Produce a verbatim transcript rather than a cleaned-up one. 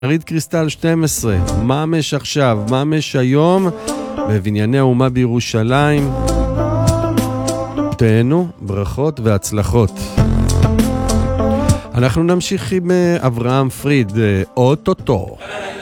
ריד קריסטל שתים עשרה, ממש עכשיו, ממש היום, בבנייני האומה בירושלים. תהנו, ברכות והצלחות. אנחנו נמשיך עם אברהם פריד, אוטוטו.